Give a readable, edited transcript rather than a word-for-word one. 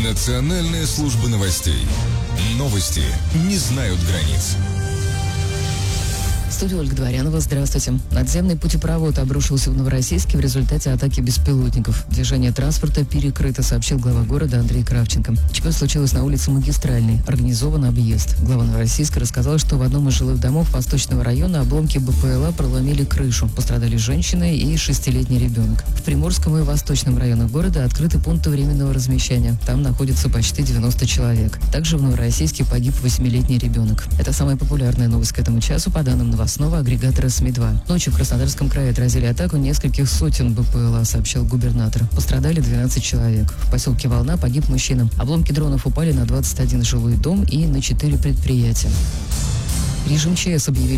Национальная служба новостей. Новости не знают границ. В студии Ольга Дворянова. Здравствуйте. Надземный путепровод обрушился в Новороссийске в результате атаки беспилотников. Движение транспорта перекрыто, сообщил глава города Андрей Кравченко. ЧП случилось на улице Магистральной. Организован объезд. Глава Новороссийска рассказал, что в одном из жилых домов Восточного района обломки БПЛА проломили крышу. Пострадали женщина и 6-летний ребенок. В Приморском и Восточном районах города открыты пункты временного размещения. Там находится почти 90 человек. Также в Новороссийске погиб 8-летний ребенок. Это самая популярная новость к этому часу, по данным новостного агрегатора СМИ-2. Ночью в Краснодарском крае отразили атаку нескольких сотен БПЛА, сообщил губернатор. Пострадали 12 человек. В поселке Волна погиб мужчина. Обломки дронов упали на 21 жилой дом и на 4 предприятия. Режим ЧС объявили